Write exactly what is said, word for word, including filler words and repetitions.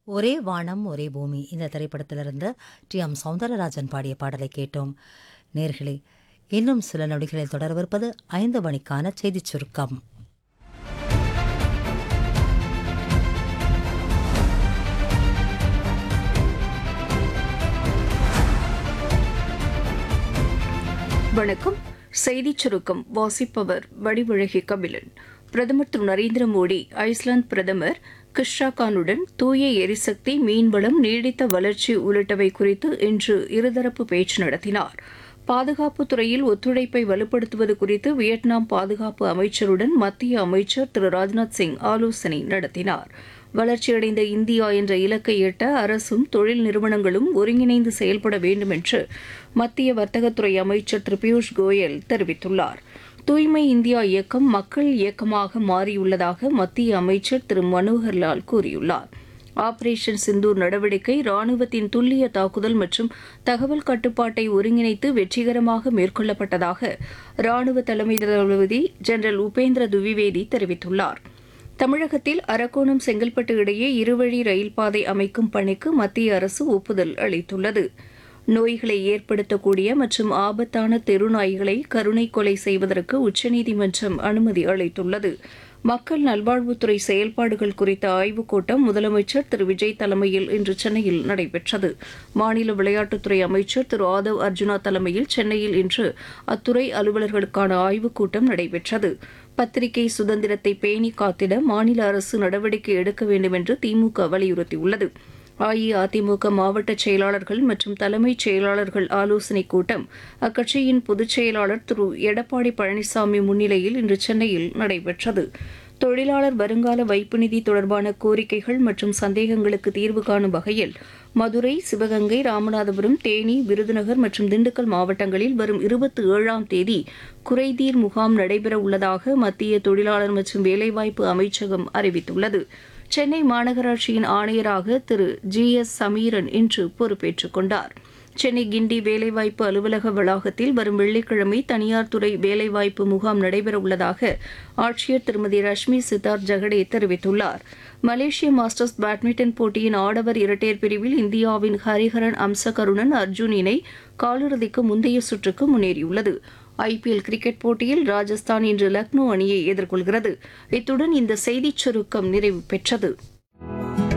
ஒரே வானம் ஒரே பூமி இந்த திரைப்படத்திலிருந்து டி எம் சௌந்தரராஜன் பாடிய பாடலை கேட்டோம். நேர்களே, இன்னும் சில நொடிகளில் தொடரவிருப்பது ஐந்து மணிக்கான செய்திச் சுருக்கம். வணக்கம். செய்திச் சுருக்கம் வாசிப்பவர் வடிவழகி கபிலன். பிரதமர் திரு நரேந்திர மோடி ஐஸ்லாந்து பிரதமர் கிஷ்ராகானுடன் தூய எரிசக்தி, மீன்வளம், நீடித்த வளர்ச்சி உள்ளிட்டவை குறித்து இன்று இருதரப்பு பேச்சு நடத்தினார். பாதுகாப்பு துறையில் ஒத்துழைப்பை வலுப்படுத்துவது குறித்து வியட்நாம் பாதுகாப்பு அமைச்சருடன் மத்திய அமைச்சர் திரு ராஜ்நாத் சிங் ஆலோசனை நடத்தினார். வளர்ச்சியடைந்த இந்தியா என்ற இலக்கை எட்ட அரசும் தொழில் நிறுவனங்களும் ஒருங்கிணைந்து செயல்பட வேண்டும் என்று மத்திய வர்த்தகத்துறை அமைச்சர் திரு பியூஷ் கோயல் தெரிவித்துள்ளார். தூய்மை இந்தியா இயக்கம் மக்கள் இயக்கமாக மாறியுள்ளதாக மத்திய அமைச்சர் திரு மனோகர்லால் கூறியுள்ளார். ஆபரேஷன் சிந்தூர் நடவடிக்கை ராணுவத்தின் துல்லிய தாக்குதல் மற்றும் தகவல் கட்டுப்பாட்டை ஒருங்கிணைத்து வெற்றிகரமாக மேற்கொள்ளப்பட்டதாக ராணுவ தலைமை தளபதி ஜெனரல் உபேந்திர துவிவேதி தெரிவித்துள்ளார். தமிழகத்தில் அரக்கோணம் செங்கல்பட்டு இடையே இருவழி ரயில் பாதை அமைக்கும் பணிக்கு மத்திய அரசு ஒப்புதல் அளித்துள்ளது. நோய்களை ஏற்படுத்தக்கூடிய மற்றும் ஆபத்தான தெருநாய்களை கருணை கொலை செய்வதற்கு உச்சநீதிமன்றம் அனுமதி அளித்துள்ளது. மக்கள் நல்வாழ்வுத்துறை செயல்பாடுகள் குறித்த ஆய்வுக் கூட்டம் முதலமைச்சர் திரு விஜய் தலைமையில் இன்று சென்னையில் நடைபெற்றது. மாநில விளையாட்டுத்துறை அமைச்சர் திரு ஆதவ் அர்ஜுனா தலைமையில் சென்னையில் இன்று அத்துறை அலுவலர்களுக்கான ஆய்வுக் கூட்டம் நடைபெற்றது. பத்திரிகை சுதந்திரத்தை பேணி காத்திட மாநில அரசு நடவடிக்கை எடுக்க வேண்டும் என்று திமுக வலியுறுத்தியுள்ளது. அஇஅதிமுக மாவட்ட செயலாளர்கள் மற்றும் தலைமைச் செயலாளர்கள் ஆலோசனைக் கூட்டம் அக்கட்சியின் பொதுச் செயலாளர் திரு எடப்பாடி பழனிசாமி முன்னிலையில் இன்று சென்னையில் நடைபெற்றது. தொழிலாளர் வருங்கால வைப்பு நிதி தொடர்பான கோரிக்கைகள் மற்றும் சந்தேகங்களுக்கு தீர்வு காணும் வகையில் மதுரை, சிவகங்கை, ராமநாதபுரம், தேனி, விருதுநகர் மற்றும் திண்டுக்கல் மாவட்டங்களில் வரும் இருபத்தி ஏழாம் தேதி குறைதீர் முகாம் நடைபெற உள்ளதாக மத்திய தொழிலாளர் மற்றும் வேலைவாய்ப்பு அமைச்சகம் அறிவித்துள்ளது. சென்னை மாநகராட்சியின் ஆணையராக திரு ஜி எஸ் சமீரன் இன்று பொறுப்பேற்றுக் கொண்டார். சென்னை கிண்டி வேலைவாய்ப்பு அலுவலக வளாகத்தில் வரும் வெள்ளிக்கிழமை தனியார் துறை வேலைவாய்ப்பு முகாம் நடைபெறவுள்ளதாக ஆட்சியர் திருமதி ரஷ்மி சித்தார்த் ஜெகடே தெரிவித்துள்ளார். மலேசிய மாஸ்டர்ஸ் பேட்மிண்டன் போட்டியின் ஆடவர் இரட்டையர் பிரிவில் இந்தியாவின் ஹரிஹரன் அம்சகருணன் அர்ஜுன் இணை காலிறுதிக்கு முந்தைய சுற்றுக்கு முன்னேறியுள்ளது. ஐபிஎல் கிரிக்கெட் போட்டியில் ராஜஸ்தான் இன்று லக்னோ அணியை எதிர்கொள்கிறது. இத்துடன் இந்த செய்திச் சுருக்கம் நிறைவு பெற்றது.